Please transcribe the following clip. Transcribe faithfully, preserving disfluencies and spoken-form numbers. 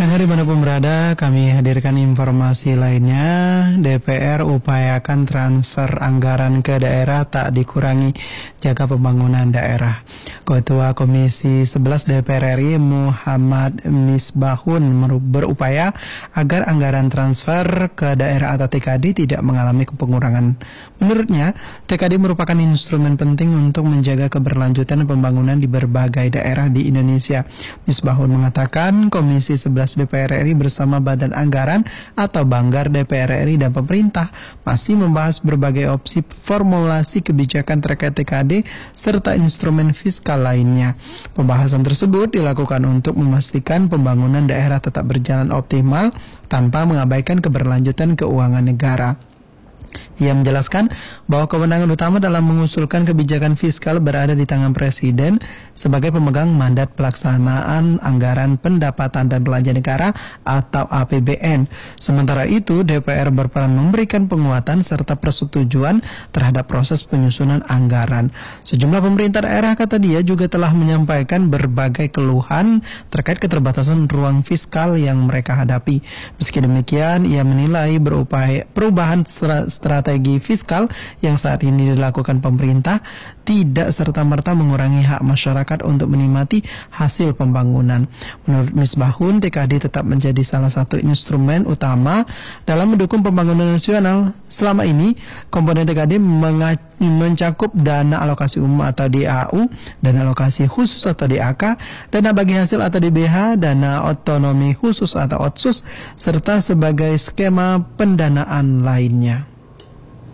Pendengar dimanapun berada, kami hadirkan informasi lainnya. D P R upayakan transfer anggaran ke daerah tak dikurangi, jaga pembangunan daerah. Ketua Komisi sebelas D P R R I Muhammad Misbahun berupaya agar anggaran transfer ke daerah atau T K D tidak mengalami pengurangan. Menurutnya, T K D merupakan instrumen penting untuk menjaga keberlanjutan pembangunan di berbagai daerah di Indonesia. Misbahun mengatakan Komisi sebelas D P R R I bersama Badan Anggaran atau Banggar D P R R I dan pemerintah masih membahas berbagai opsi formulasi kebijakan terkait T K D serta instrumen fiskal lainnya. Pembahasan tersebut dilakukan untuk memastikan pembangunan daerah tetap berjalan optimal tanpa mengabaikan keberlanjutan keuangan negara. Ia menjelaskan bahwa kewenangan utama dalam mengusulkan kebijakan fiskal berada di tangan Presiden sebagai pemegang mandat pelaksanaan anggaran pendapatan dan belanja negara atau A P B N. Sementara itu, D P R berperan memberikan penguatan serta persetujuan terhadap proses penyusunan anggaran. Sejumlah pemerintah daerah, kata dia, juga telah menyampaikan berbagai keluhan terkait keterbatasan ruang fiskal yang mereka hadapi. Meski demikian, ia menilai berupaya perubahan strategi fiskal yang saat ini dilakukan pemerintah tidak serta-merta mengurangi hak masyarakat untuk menikmati hasil pembangunan. Menurut Misbahun, T K D tetap menjadi salah satu instrumen utama dalam mendukung pembangunan nasional. Selama ini, komponen T K D mencakup dana alokasi umum atau D A U, dana alokasi khusus atau D A K, dana bagi hasil atau D B H, dana otonomi khusus atau O T S U S, serta sebagai skema pendanaan lainnya.